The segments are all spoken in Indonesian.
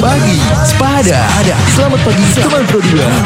pagi. Sepada. Selamat pagi teman Pro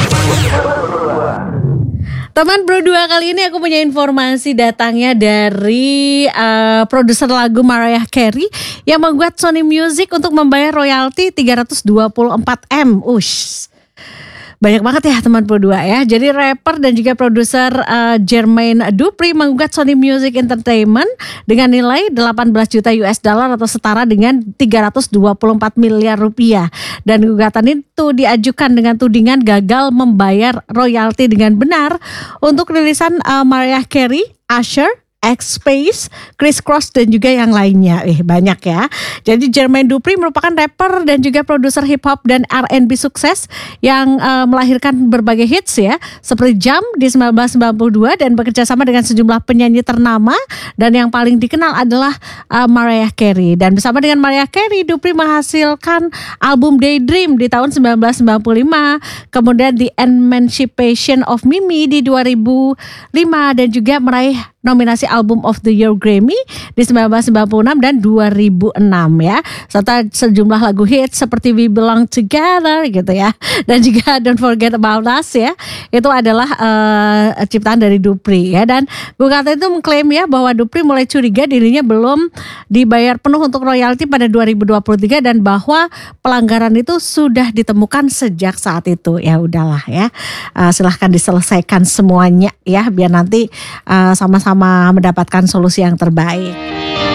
2. Teman Pro 2, kali ini aku punya informasi datangnya dari produser lagu Mariah Carey yang membuat Sony Music untuk membayar royalti 324M. Banyak banget ya teman Pro 2 ya. Jadi rapper dan juga produser Jermaine Dupri menggugat Sony Music Entertainment dengan nilai 18 juta US dollar atau setara dengan 324 miliar rupiah. Dan gugatan itu diajukan dengan tudingan gagal membayar royalti dengan benar untuk rilisan Mariah Carey, Usher, X-Space, Chris Cross dan juga yang lainnya. Banyak ya. Jadi Jermaine Dupri merupakan rapper dan juga produser hip hop dan R&B sukses yang melahirkan berbagai hits ya, seperti Jump di 1992 dan bekerja sama dengan sejumlah penyanyi ternama, dan yang paling dikenal adalah Mariah Carey. Dan bersama dengan Mariah Carey, Dupri menghasilkan album Daydream di tahun 1995, kemudian The Emancipation of Mimi di 2005 dan juga meraih nominasi Album of the Year Grammy di 1996 dan 2006 ya. Serta sejumlah lagu hits seperti We Belong Together gitu ya. Dan juga Don't Forget About Us ya. Itu adalah ciptaan dari Dupri ya. Dan gugatan itu mengklaim ya bahwa Dupri mulai curiga dirinya belum dibayar penuh untuk royalti pada 2023 dan bahwa pelanggaran itu sudah ditemukan sejak saat itu. Ya udahlah ya. Silahkan diselesaikan semuanya ya, biar nanti sama-sama mendapatkan solusi yang terbaik.